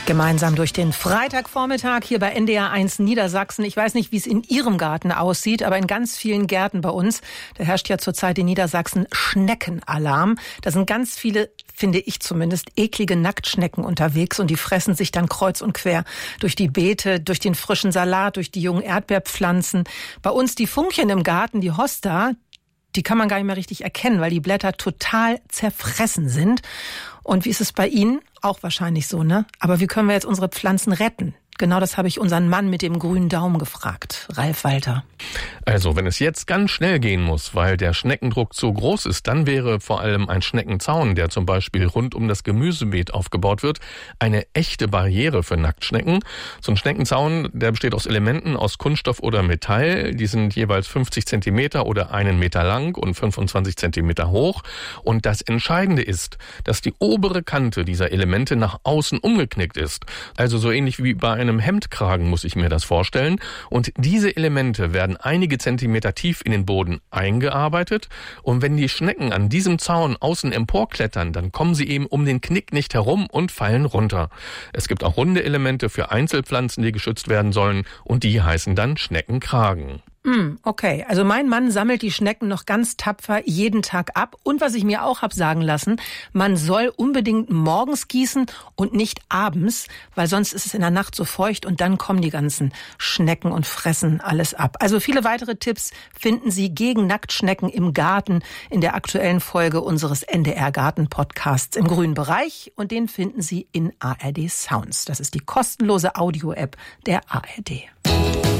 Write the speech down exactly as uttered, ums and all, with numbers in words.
Gemeinsam durch den Freitagvormittag hier bei N D R eins Niedersachsen. Ich weiß nicht, wie es in Ihrem Garten aussieht, aber in ganz vielen Gärten bei uns, da herrscht ja zurzeit in Niedersachsen Schneckenalarm. Da sind ganz viele, finde ich zumindest, eklige Nacktschnecken unterwegs und die fressen sich dann kreuz und quer durch die Beete, durch den frischen Salat, durch die jungen Erdbeerpflanzen. Bei uns die Funkchen im Garten, die Hosta, die kann man gar nicht mehr richtig erkennen, weil die Blätter total zerfressen sind. Und wie ist es bei Ihnen? Auch wahrscheinlich so, ne? Aber wie können wir jetzt unsere Pflanzen retten? Genau das habe ich unseren Mann mit dem grünen Daumen gefragt, Ralf Walter. Also, wenn es jetzt ganz schnell gehen muss, weil der Schneckendruck zu groß ist, dann wäre vor allem ein Schneckenzaun, der zum Beispiel rund um das Gemüsebeet aufgebaut wird, eine echte Barriere für Nacktschnecken. So ein Schneckenzaun, der besteht aus Elementen aus Kunststoff oder Metall. Die sind jeweils fünfzig Zentimeter oder einen Meter lang und fünfundzwanzig Zentimeter hoch. Und das Entscheidende ist, dass die obere Kante dieser Elemente nach außen umgeknickt ist. Also so ähnlich wie bei einem Hemdkragen muss ich mir das vorstellen. Und diese Elemente werden einige Zentimeter tief in den Boden eingearbeitet. Und wenn die Schnecken an diesem Zaun außen emporklettern, dann kommen sie eben um den Knick nicht herum und fallen runter. Es gibt auch runde Elemente für Einzelpflanzen, die geschützt werden sollen. Und die heißen dann Schneckenkragen. Okay, also mein Mann sammelt die Schnecken noch ganz tapfer jeden Tag ab. Und was ich mir auch hab sagen lassen, man soll unbedingt morgens gießen und nicht abends, weil sonst ist es in der Nacht so feucht und dann kommen die ganzen Schnecken und fressen alles ab. Also viele weitere Tipps finden Sie gegen Nacktschnecken im Garten in der aktuellen Folge unseres N D R Garten Podcasts im grünen Bereich. Und den finden Sie in A R D Sounds. Das ist die kostenlose Audio-App der A R D.